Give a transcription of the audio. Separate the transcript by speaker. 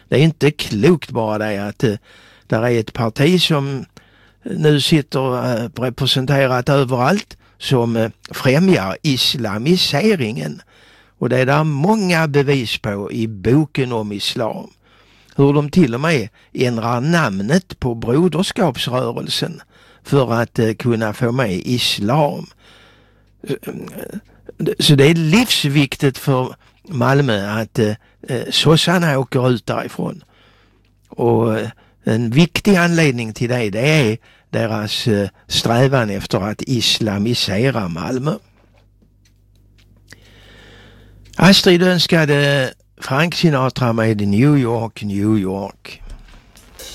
Speaker 1: Det är inte klokt bara det att där är ett parti som nu sitter representerat överallt som främjar islamiseringen. Och det är där många bevis på i boken om islam. Hur de till och med ändrar namnet på broderskapsrörelsen för att kunna få med islam. Så det är livsviktigt för Malmö att sossarna åker ut därifrån. Och en viktig anledning till det är deras strävan efter att islamisera Malmö. Astrid önskade Frank Sinatra med New York, New York.